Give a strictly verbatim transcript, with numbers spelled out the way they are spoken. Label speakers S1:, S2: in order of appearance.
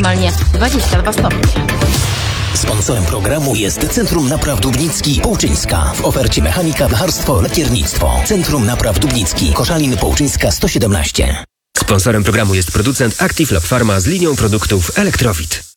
S1: maksymalnie dwadzieścia dwa stopnie.
S2: Sponsorem programu jest Centrum Napraw Dubnicki Połczyńska. W ofercie mechanika, blacharstwo, lakiernictwo. Centrum Napraw Dubnicki, Koszalin Połczyńska sto siedemnaście.
S3: Sponsorem programu jest producent Active Lab Pharma z linią produktów Elektrowid.